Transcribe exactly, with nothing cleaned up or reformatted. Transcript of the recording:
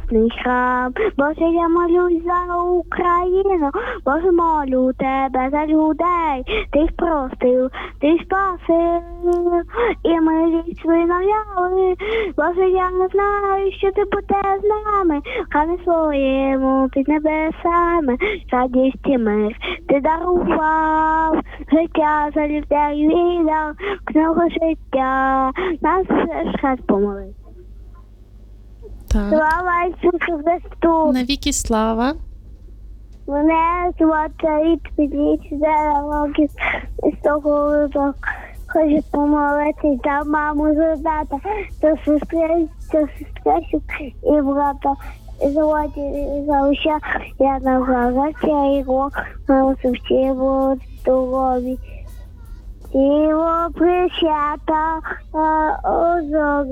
прекрасний храм. Боже, я молюсь за Україну, Боже, молю тебе за людей. Ти їх простив, ти спасив, і милість виновляли. Боже, я не знаю, що ти будеш з нами, хай своєму під небесами, радість і мир ти дарував, життя за людей віддав, книгу життя, нас все ж помолив. Так. Слава Ісусу Христу! Навіки слава. Мене звати Рід Підліч років з того випадку. Хочу помолитись за маму, за тата, за сестричку, за сестричку і брата. Звати за уся, я набрала його, маму всі будуть здорові. Тіло присвята, озор.